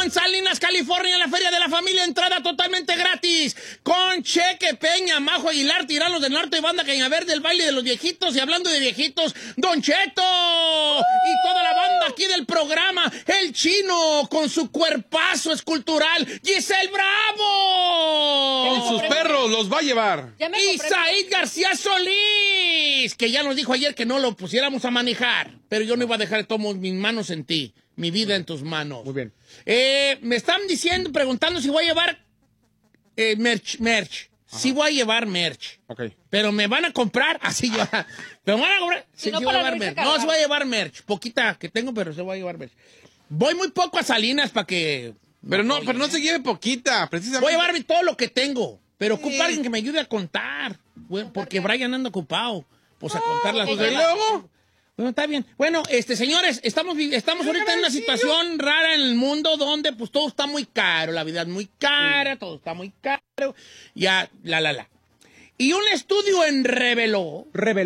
San Salinas, California, en la Feria de la Familia, entrada totalmente gratis. Con Cheque Peña, Majo Aguilar, Tiranos del Norte, Banda Cañaverde, el baile de los viejitos. Y hablando de viejitos, Don Cheto y toda la banda aquí del programa. El Chino con su cuerpazo escultural. Giselle Bravo. Con sus perros los va a llevar. Y Said García Solís, que ya nos dijo ayer que no lo pusiéramos a manejar. Pero yo no iba a dejar todos mis manos en ti. Mi vida en tus manos. Muy bien. Me están preguntando si voy a llevar merch. Sí voy a llevar merch. Ok. Pero me van a comprar. Así yo. ¿Me van a comprar? Sí, no, sí voy a llevar merch. No, se voy a llevar merch. Poquita que tengo, pero se voy a llevar merch. Voy muy poco a Salinas para que... Pero no se lleve poquita, precisamente. Voy a llevarme todo lo que tengo. Pero ocupa alguien que me ayude a contar. Bueno, porque Brian anda ocupado. Pues a contar las cosas. ¿Y luego? Bueno, está bien. Bueno, señores, estamos ahorita en una situación rara en el mundo donde pues todo está muy caro, la vida es muy cara, todo está muy caro, ya, Y un estudio reveló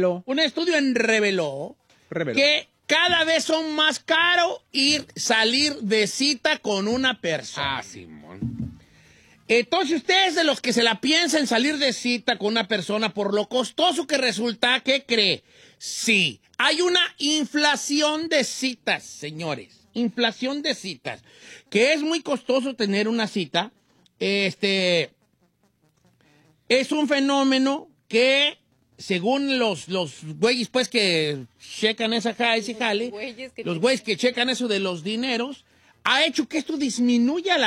que cada vez son más caro salir de cita con una persona. Ah, Simón. Entonces, ustedes de los que se la piensan salir de cita con una persona por lo costoso que resulta, ¿qué cree? Sí, hay una inflación de citas, señores. Inflación de citas. Que es muy costoso tener una cita. Es un fenómeno que, según los güeyes, pues, que checan esa jale, los güeyes que checan eso de los dineros, ha hecho que esto disminuya